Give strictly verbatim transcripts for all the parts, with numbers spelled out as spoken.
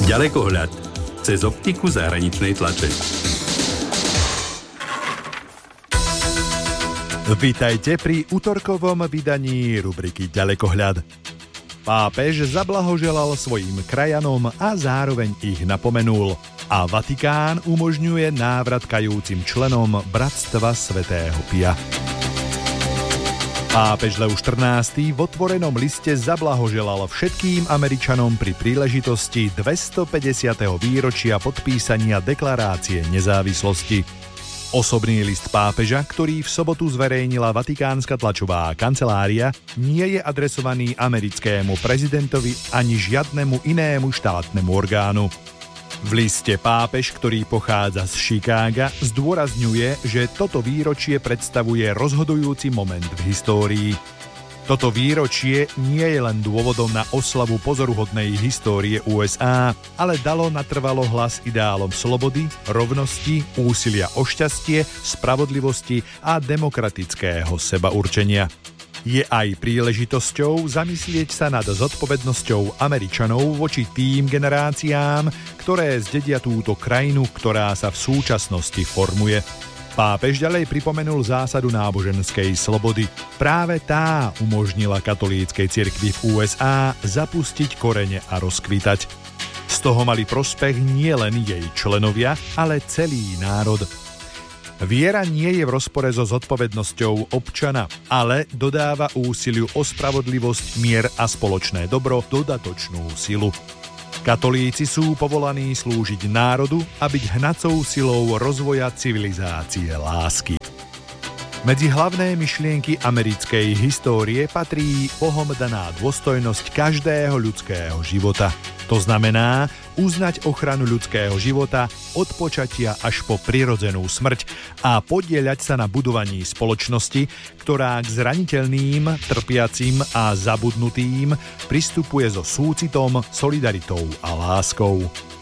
Ďalekohľad cez optiku zahraničnej tlače. Vítajte pri utorkovom vydaní rubriky Ďalekohľad. Pápež zablahoželal svojim krajanom a zároveň ich napomenul. A Vatikán umožňuje návrat kajúcim členom Bratstva svätého Pia. Pápež Leus štrnásty v otvorenom liste zablahoželal všetkým Američanom pri príležitosti dvestopäťdesiateho výročia podpísania Deklarácie nezávislosti. Osobný list pápeža, ktorý v sobotu zverejnila vatikánska tlačová kancelária, nie je adresovaný americkému prezidentovi ani žiadnemu inému štátnemu orgánu. V liste pápež, ktorý pochádza z Chicaga, zdôrazňuje, že toto výročie predstavuje rozhodujúci moment v histórii. Toto výročie nie je len dôvodom na oslavu pozoruhodnej histórie ú es á, ale dalo natrvalo hlas ideálom slobody, rovnosti, úsilia o šťastie, spravodlivosti a demokratického sebaurčenia. Je aj príležitosťou zamyslieť sa nad zodpovednosťou Američanov voči tým generáciám, ktoré zdedia túto krajinu, ktorá sa v súčasnosti formuje. Pápež ďalej pripomenul zásadu náboženskej slobody. Práve tá umožnila katolíckej cirkvi v ú es á zapustiť korene a rozkvitať. Z toho mali prospech nielen jej členovia, ale celý národ. Viera nie je v rozpore so zodpovednosťou občana, ale dodáva úsiliu o spravodlivosť, mier a spoločné dobro dodatočnú silu. Katolíci sú povolaní slúžiť národu a byť hnacou silou rozvoja civilizácie lásky. Medzi hlavné myšlienky americkej histórie patrí Bohom daná dôstojnosť každého ľudského života. To znamená uznať ochranu ľudského života od počatia až po prirodzenú smrť a podieľať sa na budovaní spoločnosti, ktorá k zraniteľným, trpiacim a zabudnutým pristupuje so súcitom, solidaritou a láskou.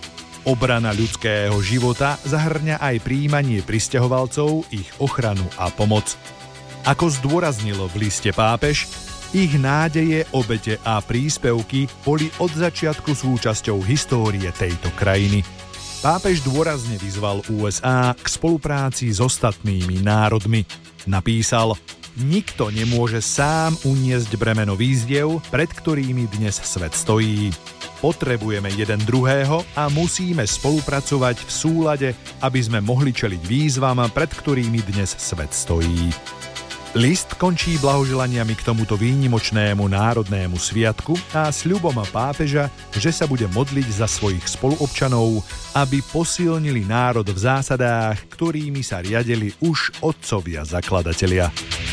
Obrana ľudského života zahŕňa aj prijímanie prisťahovalcov, ich ochranu a pomoc. Ako zdôraznil v liste pápež, ich nádeje, obete a príspevky boli od začiatku súčasťou histórie tejto krajiny. Pápež dôrazne vyzval ú es á k spolupráci s ostatnými národmi. Napísal: Nikto nemôže sám uniesť bremeno výzdiev, pred ktorými dnes svet stojí. Potrebujeme jeden druhého a musíme spolupracovať v súlade, aby sme mohli čeliť výzvam, pred ktorými dnes svet stojí. List končí blahoželaniami k tomuto výnimočnému národnému sviatku a sľubom pápeža, že sa bude modliť za svojich spoluobčanov, aby posilnili národ v zásadách, ktorými sa riadili už otcovia zakladatelia.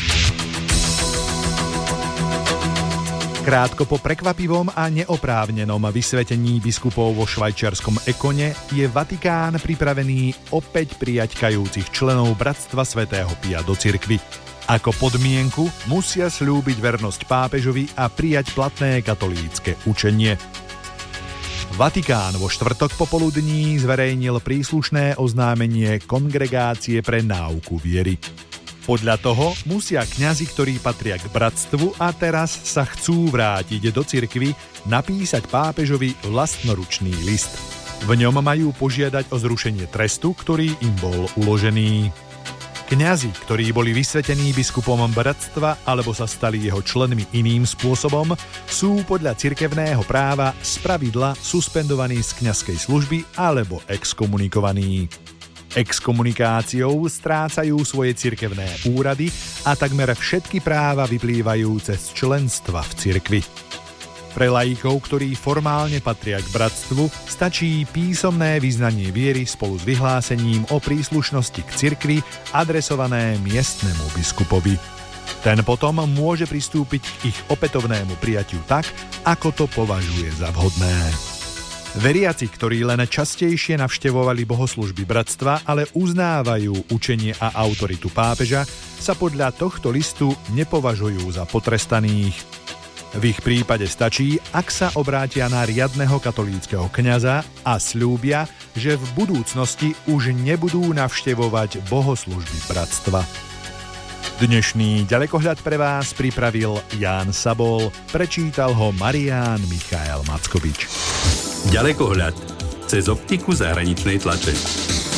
Krátko po prekvapivom a neoprávnenom vysvetení biskupov vo švajčiarskom Ekone je Vatikán pripravený opäť prijať kajúcich členov Bratstva svätého Pia do cirkvi. Ako podmienku musia sľúbiť vernosť pápežovi a prijať platné katolícke učenie. Vatikán vo štvrtok popoludní zverejnil príslušné oznámenie Kongregácie pre náuku viery. Podľa toho musia kňazi, ktorí patria k bratstvu a teraz sa chcú vrátiť do cirkvi, napísať pápežovi vlastnoručný list. V ňom majú požiadať o zrušenie trestu, ktorý im bol uložený. Kňazi, ktorí boli vysvetení biskupom bratstva alebo sa stali jeho členmi iným spôsobom, sú podľa cirkevného práva spravidla suspendovaní z kňazskej služby alebo exkomunikovaní. Exkomunikáciou strácajú svoje cirkevné úrady a takmer všetky práva vyplývajúce z členstva v cirkvi. Pre laikov, ktorí formálne patria k bratstvu, stačí písomné vyznanie viery spolu s vyhlásením o príslušnosti k cirkvi adresované miestnemu biskupovi. Ten potom môže pristúpiť k ich opätovnému prijatiu tak, ako to považuje za vhodné. Veriaci, ktorí len častejšie navštevovali bohoslužby bratstva, ale uznávajú učenie a autoritu pápeža, sa podľa tohto listu nepovažujú za potrestaných. V ich prípade stačí, ak sa obrátia na riadneho katolíckeho kňaza a sľúbia, že v budúcnosti už nebudú navštevovať bohoslužby bratstva. Dnešný ďalekohľad pre vás pripravil Ján Sabol, prečítal ho Marián Michael Mackovič. Ďalekohľad cez optiku zahraničnej tlače.